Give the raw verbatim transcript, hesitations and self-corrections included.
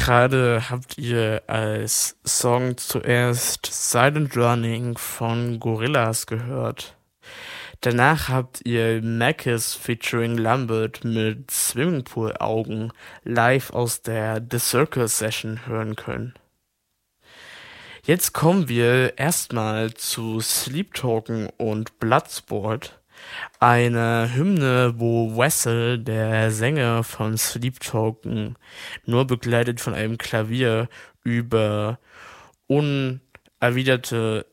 Gerade habt ihr als Song zuerst „Silent Running“ von Gorillaz gehört. Danach habt ihr Makis featuring Lambert mit „Swimmingpool-Augen“ live aus der „The Circle Session“ hören können. Jetzt kommen wir erstmal zu „Sleep Token“ und „Bloodsport“, eine Hymne, wo Wessel, der Sänger von Sleep Token, nur begleitet von einem Klavier über unerwiderte